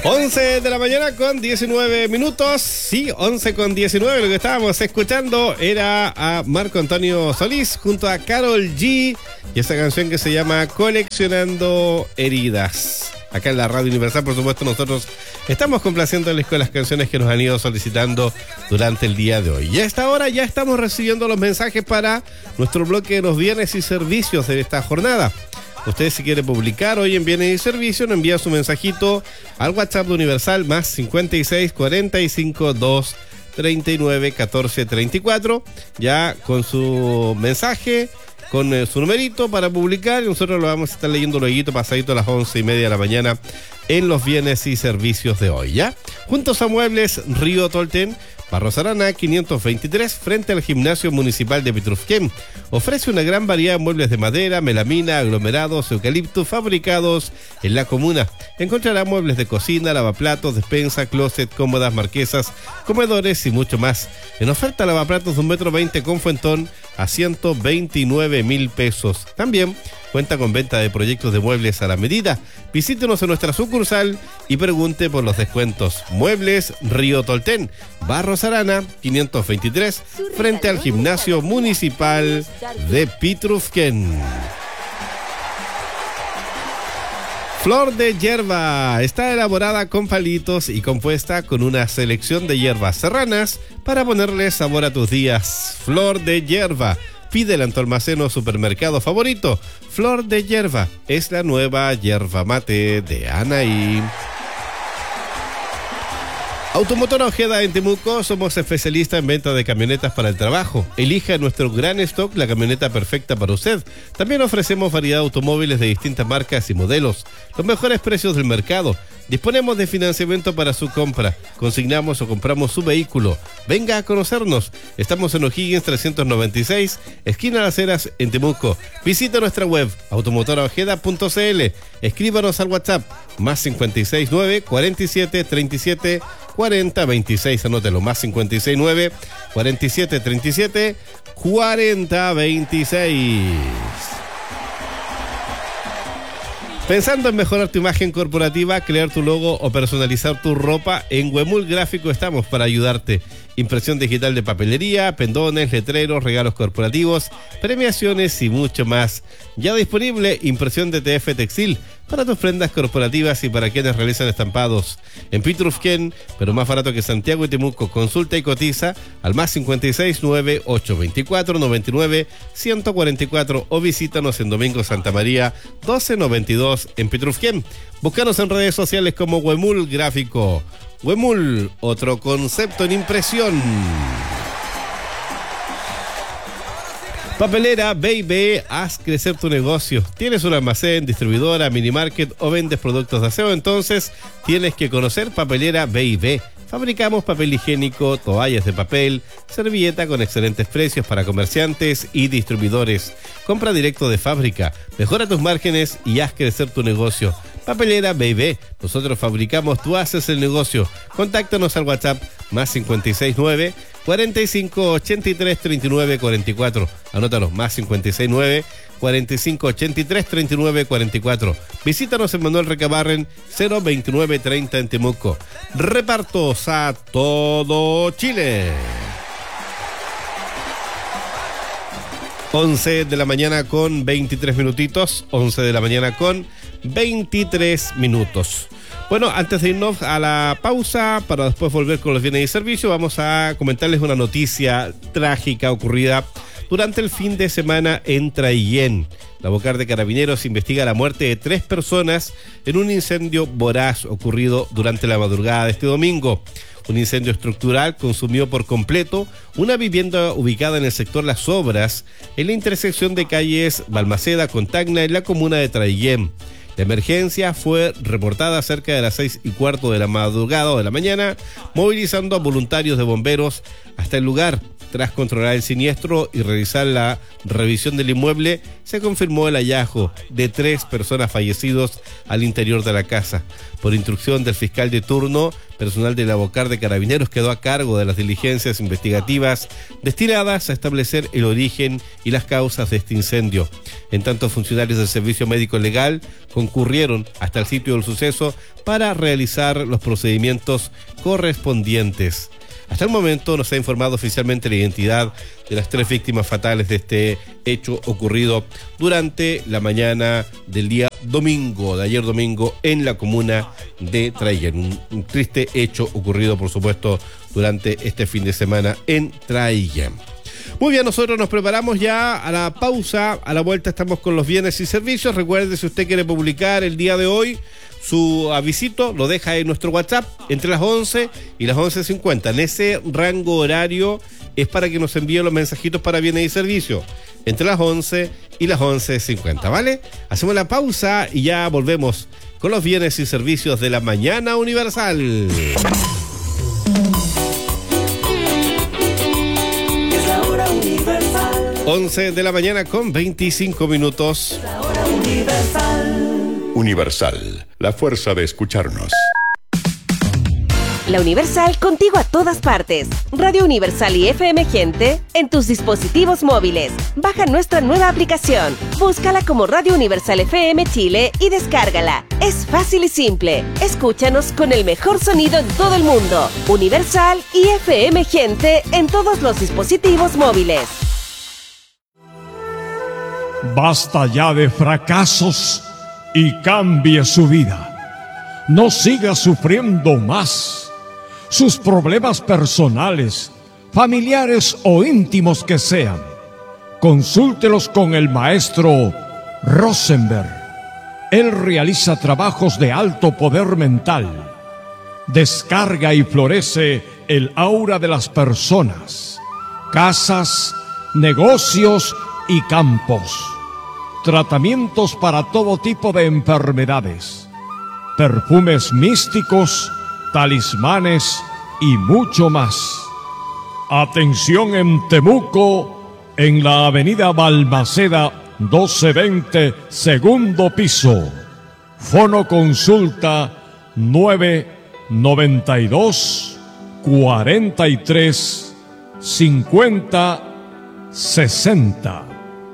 11 de la mañana con 19 minutos. Sí, 11 con 19. Lo que estábamos escuchando era a Marco Antonio Solís junto a Karol G y esa canción que se llama Coleccionando Heridas. Acá en la Radio Universal, por supuesto, nosotros estamos complaciéndoles con las canciones que nos han ido solicitando durante el día de hoy. Y a esta hora ya estamos recibiendo los mensajes para nuestro bloque de los bienes y servicios de esta jornada. Usted, si quiere publicar hoy en Bienes y Servicios, nos envía su mensajito al WhatsApp de Universal más 56 45 2 39 14 34, ya con su mensaje, con su numerito para publicar, y nosotros lo vamos a estar leyendo luego pasadito a las 11:30 de la mañana en los Bienes y Servicios de hoy, ¿ya? Juntos a Muebles Río Tolten, Barros Arana 523, frente al Gimnasio Municipal de Pitrufquén. Ofrece una gran variedad de muebles de madera, melamina, aglomerados, eucalipto, fabricados en la comuna. Encontrará muebles de cocina, lavaplatos, despensa, closet, cómodas, marquesas, comedores y mucho más. En oferta, lavaplatos de 1,20 m con fuentón a 129.000 pesos. También cuenta con venta de proyectos de muebles a la medida. Visítenos en nuestra sucursal y pregunte por los descuentos. Muebles Río Tolten, Barros Arana 523, frente al Gimnasio Municipal de Pitrufquén. Flor de hierba está elaborada con palitos y compuesta con una selección de hierbas serranas para ponerle sabor a tus días. Flor de hierba. Pídela en tu almacén o supermercado favorito. Flor de hierba es la nueva yerba mate de Anaí. Automotor Ojeda en Temuco, somos especialistas en venta de camionetas para el trabajo. Elija en nuestro gran stock la camioneta perfecta para usted. También ofrecemos variedad de automóviles de distintas marcas y modelos. Los mejores precios del mercado. Disponemos de financiamiento para su compra. Consignamos o compramos su vehículo. Venga a conocernos. Estamos en O'Higgins 396, esquina Las Heras, en Temuco. Visita nuestra web, automotoraojeda.cl. Escríbanos al WhatsApp, más 569 47 37 40 26. Anótelo, más 569 47 37 40 26. Pensando en mejorar tu imagen corporativa, crear tu logo o personalizar tu ropa, en Huemul Gráfico estamos para ayudarte. Impresión digital de papelería, pendones, letreros, regalos corporativos, premiaciones y mucho más. Ya disponible impresión de TF Textil para tus prendas corporativas y para quienes realizan estampados. En Pitrufquén, pero más barato que Santiago y Temuco. Consulta y cotiza al más 569 824 99 144 o visítanos en Domingo Santa María 1292 en Pitrufquén. Búscanos en redes sociales como Huemul Gráfico. Huemul, otro concepto en impresión. Papelera B&B, haz crecer tu negocio. ¿Tienes un almacén, distribuidora, mini market o vendes productos de aseo? Entonces tienes que conocer Papelera B&B. Fabricamos papel higiénico, toallas de papel, servilleta con excelentes precios para comerciantes y distribuidores. Compra directo de fábrica, mejora tus márgenes y haz crecer tu negocio. Papelera B&B, nosotros fabricamos, tú haces el negocio. Contáctanos al WhatsApp más 569 45 83 39 44. Anótalo, más 569 45 83 39 44. Visítanos en Manuel Recabarren 029 30 en Temuco. Repartos a todo Chile. 11 de la mañana con 23 minutitos. 11 de la mañana con 23 minutos. Bueno, antes de irnos a la pausa, para después volver con los bienes y servicios, vamos a comentarles una noticia trágica ocurrida durante el fin de semana en Traillén. La Vocar de Carabineros investiga la muerte de 3 personas en un incendio voraz ocurrido durante la madrugada de este domingo. Un incendio estructural consumió por completo una vivienda ubicada en el sector Las Obras, en la intersección de calles Balmaceda con Tacna, en la comuna de Traillén. La emergencia fue reportada cerca de las 6:15 de la madrugada o de la mañana, movilizando a voluntarios de bomberos hasta el lugar. Tras controlar el siniestro y realizar la revisión del inmueble, se confirmó el hallazgo de 3 personas fallecidos al interior de la casa. Por instrucción del fiscal de turno, personal de la Bocar de Carabineros quedó a cargo de las diligencias investigativas destinadas a establecer el origen y las causas de este incendio. En tanto, funcionarios del Servicio Médico Legal concurrieron hasta el sitio del suceso para realizar los procedimientos correspondientes. Hasta el momento no se ha informado oficialmente la identidad de las 3 víctimas fatales de este hecho ocurrido durante la mañana del día domingo, de ayer domingo, en la comuna de Traillén. Un triste hecho ocurrido, por supuesto, durante este fin de semana en Traillén. Muy bien, nosotros nos preparamos ya a la pausa. A la vuelta estamos con los bienes y servicios. Recuerde, si usted quiere publicar el día de hoy su avisito, lo deja en nuestro WhatsApp entre las 11 y las 11:50. En ese rango horario es para que nos envíe los mensajitos para bienes y servicios, entre las 11 y las 11:50, ¿vale? Hacemos la pausa y ya volvemos con los bienes y servicios de la mañana universal. Es la hora universal. 11 de la mañana con 25 minutos. La hora universal. Universal, la fuerza de escucharnos. La Universal contigo a todas partes. Radio Universal y FM Gente en tus dispositivos móviles. Baja nuestra nueva aplicación. Búscala como Radio Universal FM Chile y descárgala. Es fácil y simple. Escúchanos con el mejor sonido en todo el mundo. Universal y FM Gente en todos los dispositivos móviles. Basta ya de fracasos y cambie su vida. No siga sufriendo más. Sus problemas personales, familiares o íntimos que sean, consúltelos con el maestro Rosenberg. Él realiza trabajos de alto poder mental. Descarga y florece el aura de las personas, casas, negocios y campos. Tratamientos para todo tipo de enfermedades, perfumes místicos, talismanes y mucho más. Atención en Temuco, en la avenida Balmaceda 1220, segundo piso. Fono consulta 992 43 50 60.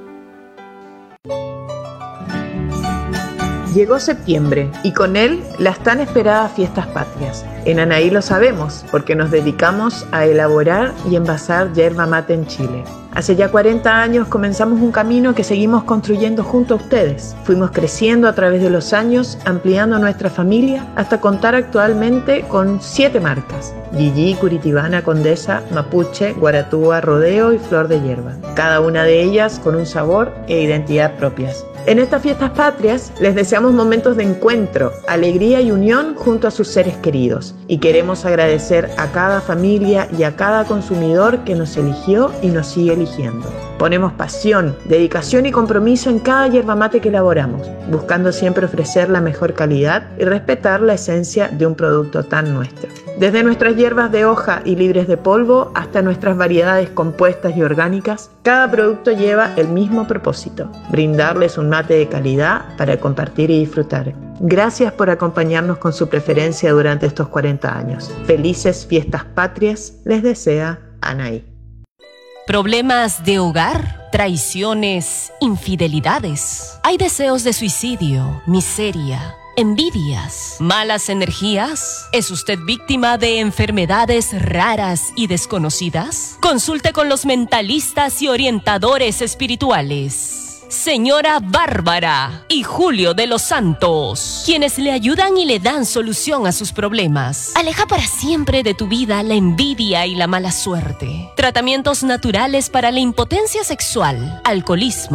Llegó septiembre y con él las tan esperadas fiestas patrias. En Anaí lo sabemos porque nos dedicamos a elaborar y envasar yerba mate en Chile. Hace ya 40 años comenzamos un camino que seguimos construyendo junto a ustedes. Fuimos creciendo a través de los años, ampliando nuestra familia hasta contar actualmente con 7 marcas: Gigi, Curitibana, Condesa, Mapuche, Guaratúa, Rodeo y Flor de Hierba. Cada una de ellas con un sabor e identidad propias. En estas fiestas patrias les deseamos momentos de encuentro, alegría y unión junto a sus seres queridos. Y queremos agradecer a cada familia y a cada consumidor que nos eligió y nos sigue eligiendo. Ponemos pasión, dedicación y compromiso en cada yerba mate que elaboramos, buscando siempre ofrecer la mejor calidad y respetar la esencia de un producto tan nuestro. Desde nuestras hierbas de hoja y libres de polvo hasta nuestras variedades compuestas y orgánicas, cada producto lleva el mismo propósito: brindarles un mate de calidad para compartir y disfrutar. Gracias por acompañarnos con su preferencia durante estos 40 años. Felices fiestas patrias les desea Anaí. ¿Problemas de hogar? ¿Traiciones? ¿Infidelidades? ¿Hay deseos de suicidio? ¿Miseria? ¿Envidias? ¿Malas energías? ¿Es usted víctima de enfermedades raras y desconocidas? Consulte con los mentalistas y orientadores espirituales Señora Bárbara y Julio de los Santos, quienes le ayudan y le dan solución a sus problemas. Aleja para siempre de tu vida la envidia y la mala suerte. Tratamientos naturales para la impotencia sexual, alcoholismo,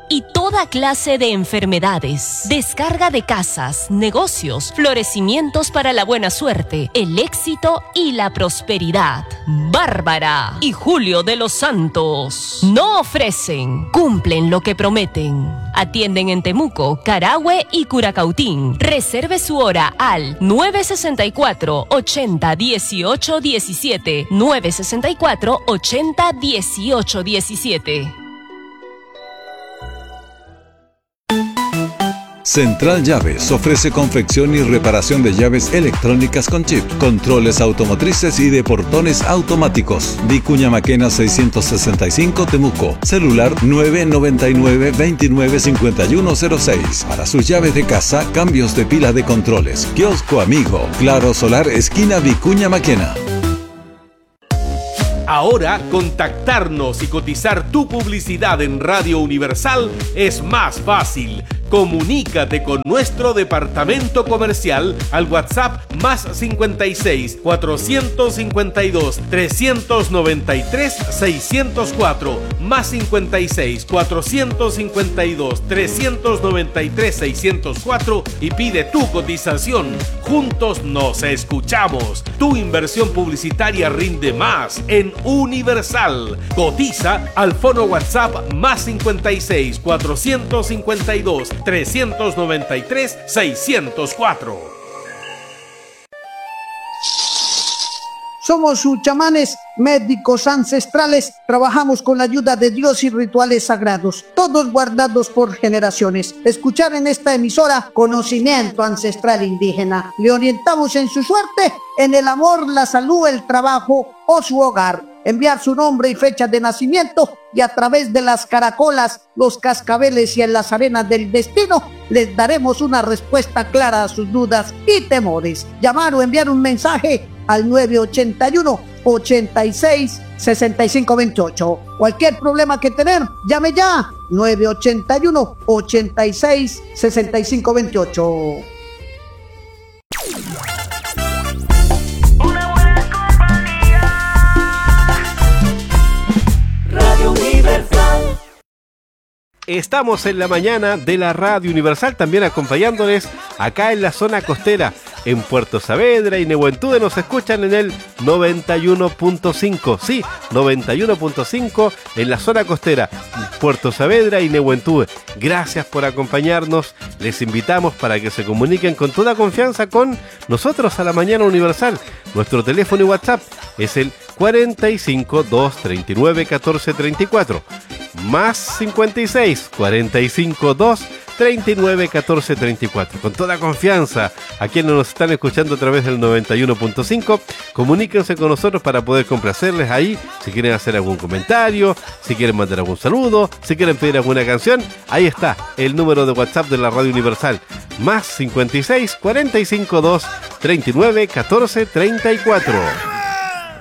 y toda clase de enfermedades. Descarga de casas, negocios, florecimientos para la buena suerte, el éxito y la prosperidad. Bárbara y Julio de los Santos no ofrecen, cumplen lo que prometen. Atienden en Temuco, Carahue y Curacautín. Reserve su hora al 964-80-18-17. 964-80-18-17. Central Llaves ofrece confección y reparación de llaves electrónicas con chip, controles automotrices y de portones automáticos. Vicuña Maquena 665 Temuco. Celular 999-295106. Para sus llaves de casa, cambios de pila de controles. Kiosco Amigo. Claro Solar, esquina Vicuña Maquena. Ahora, contactarnos y cotizar tu publicidad en Radio Universal es más fácil. Comunícate con nuestro departamento comercial al WhatsApp más 56 452 393 604 más 56 452 393 604 y pide tu cotización. Juntos nos escuchamos. Tu inversión publicitaria rinde más en Universal. Cotiza al fono WhatsApp más 56 452 393 604. Somos sus chamanes, médicos ancestrales, trabajamos con la ayuda de Dios y rituales sagrados, todos guardados por generaciones. Escuchar en esta emisora conocimiento ancestral indígena. Le orientamos en su suerte, en el amor, la salud, el trabajo o su hogar. Enviar su nombre y fecha de nacimiento y a través de las caracolas, los cascabeles y en las arenas del destino les daremos una respuesta clara a sus dudas y temores. Llamar o enviar un mensaje al 981-86-6528. Cualquier problema que tener, llame ya. 981-86-6528. Radio Universal. Estamos en la mañana de la Radio Universal, también acompañándoles acá en la zona costera. En Puerto Saavedra y Nehuentude nos escuchan en el 91.5. Sí, 91.5 en la zona costera. Puerto Saavedra y Nehuentude. Gracias por acompañarnos. Les invitamos para que se comuniquen con toda confianza con nosotros a la mañana universal. Nuestro teléfono y WhatsApp es el 45 239 1434. Más 56 45 2 39 14 34. Con toda confianza, a quienes nos están escuchando a través del 91.5, comuníquense con nosotros para poder complacerles ahí. Si quieren hacer algún comentario, si quieren mandar algún saludo, si quieren pedir alguna canción, ahí está el número de WhatsApp de la Radio Universal. Más 56 45 2 39 14 34.